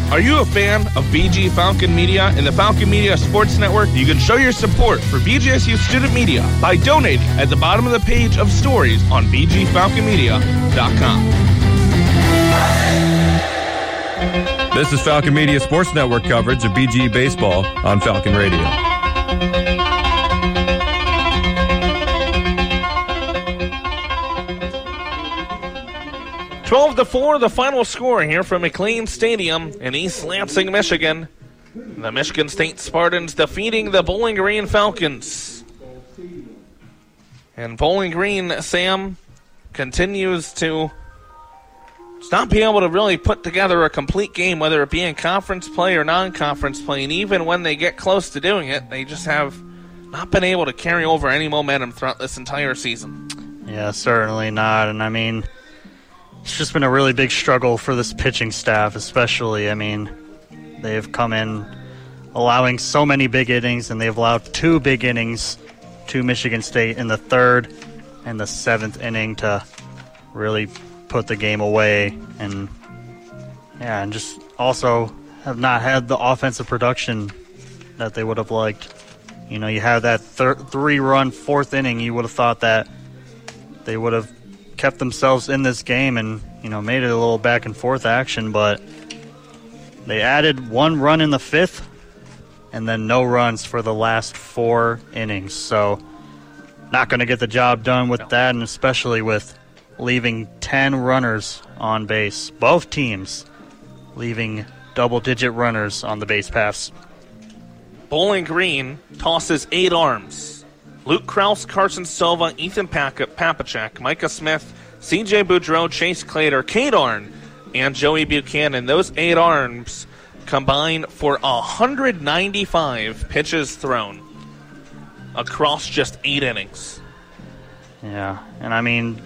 Are you a fan of BG Falcon Media and the Falcon Media Sports Network? You can show your support for BGSU Student Media by donating at the bottom of the page of stories on bgfalconmedia.com. This is Falcon Media Sports Network coverage of BG Baseball on Falcon Radio. 12-4, the final score here from McLean Stadium in East Lansing, Michigan. The Michigan State Spartans defeating the Bowling Green Falcons. And Bowling Green, Sam, continues to not be able to really put together a complete game, whether it be in conference play or non-conference play. And even when they get close to doing it, they just have not been able to carry over any momentum throughout this entire season. Yeah, certainly not. And I mean, it's just been a really big struggle for this pitching staff, especially. I mean, they've come in allowing so many big innings, and they've allowed 2 big innings to Michigan State in the 3rd and the 7th inning to really put the game away. And just also have not had the offensive production that they would have liked. You know, you have that 3-run 4th inning. You would have thought that they would have kept themselves in this game and, you know, made it a little back and forth action, but they added 1 run in the 5th and then no runs for the last 4 innings. So not going to get the job done with that, and especially with leaving 10 runners on base. Both teams leaving double-digit runners on the base paths. Bowling Green tosses 8 arms. Luke Kraus, Carson Silva, Ethan Papachek, Micah Smith, C.J. Boudreau, Chase Clater, Cade Arn, and Joey Buchanan. Those 8 arms combine for 195 pitches thrown across just 8 innings. Yeah, and I mean,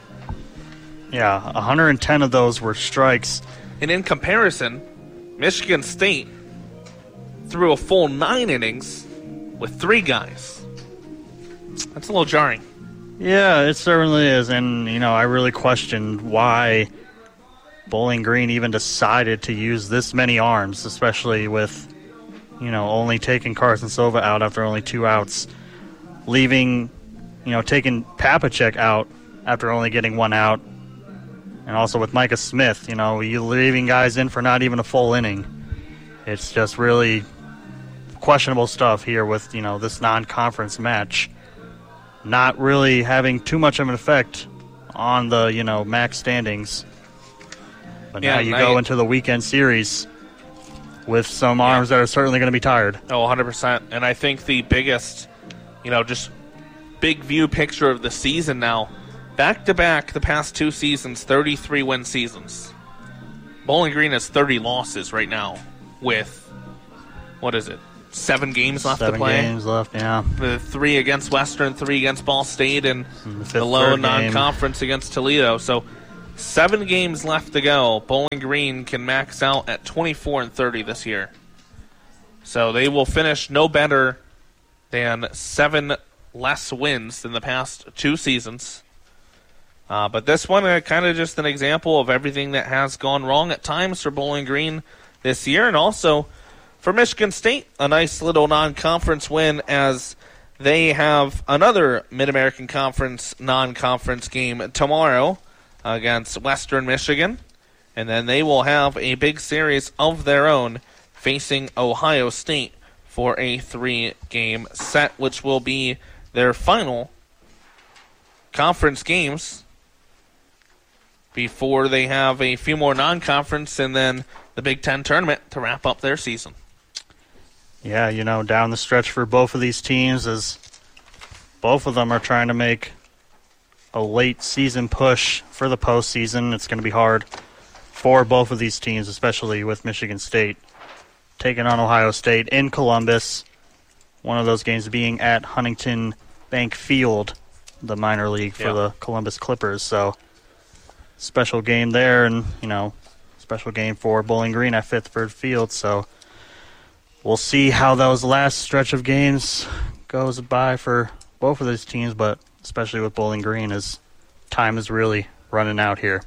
110 of those were strikes. And in comparison, Michigan State threw a full 9 innings with 3 guys. That's a little jarring. Yeah, it certainly is. And, you know, I really questioned why Bowling Green even decided to use this many arms, especially with, you know, only taking Carson Silva out after only 2 outs, leaving, you know, taking Papachek out after only getting 1 out, and also with Micah Smith, you know, you leaving guys in for not even a full inning. It's just really questionable stuff here with, you know, this non-conference match not really having too much of an effect on the, you know, MAC standings. But now you go into the weekend series with some arms that are certainly going to be tired. Oh, 100%. And I think the biggest, you know, just big view picture of the season now, back-to-back the past 2 seasons, 33-win seasons. Bowling Green has 30 losses right now with, 7 games left to play? 7 games left, yeah. The 3 against Western, 3 against Ball State, and the low non-conference against Toledo. So 7 games left to go. Bowling Green can max out at 24-30 this year. So they will finish no better than 7 less wins than the past 2 seasons. But this one, kind of just an example of everything that has gone wrong at times for Bowling Green this year, and also for Michigan State, a nice little non-conference win as they have another Mid-American Conference non-conference game tomorrow against Western Michigan. And then they will have a big series of their own facing Ohio State for a 3-game set, which will be their final conference games before they have a few more non-conference and then the Big Ten tournament to wrap up their season. Yeah, you know, down the stretch for both of these teams as both of them are trying to make a late season push for the postseason. It's going to be hard for both of these teams, especially with Michigan State taking on Ohio State in Columbus. One of those games being at Huntington Bank Field, the minor league for the Columbus Clippers. So special game there, and, you know, special game for Bowling Green at Fitchburg Field. So we'll see how those last stretch of games goes by for both of these teams, but especially with Bowling Green as time is really running out here.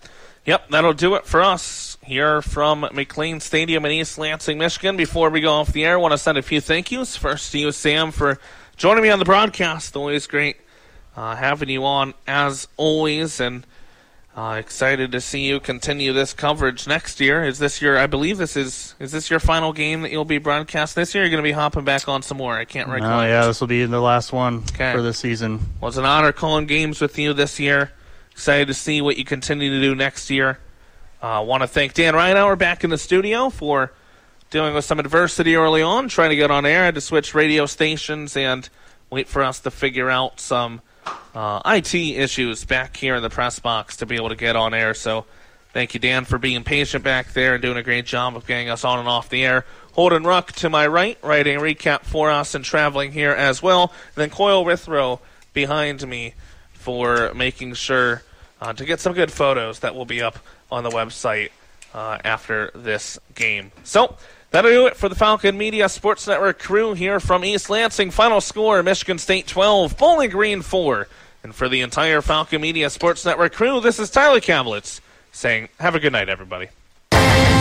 Yep, that'll do it for us here from McLean Stadium in East Lansing, Michigan. Before we go off the air, I want to send a few thank yous. First to you, Sam, for joining me on the broadcast. Always great having you on, as always, and excited to see you continue this coverage next year. Is this your, I believe this is this your final game that you'll be broadcast this year? Or are you going to be hopping back on some more? I can't recall. Oh, yeah, this will be the last one for the season. Well, it's an honor calling games with you this year. Excited to see what you continue to do next year. I want to thank Dan Reinauer back in the studio for dealing with some adversity early on, trying to get on air. I had to switch radio stations and wait for us to figure out some IT issues back here in the press box to be able to get on air. So thank you, Dan, for being patient back there and doing a great job of getting us on and off the air. Holden Ruck to my right, writing a recap for us and traveling here as well. And then Coyle Withrow behind me for making sure to get some good photos that will be up on the website after this game. So that'll do it for the Falcon Media Sports Network crew here from East Lansing. Final score, Michigan State 12, Bowling Green 4. And for the entire Falcon Media Sports Network crew, this is Tyler Kamlitz saying have a good night, everybody.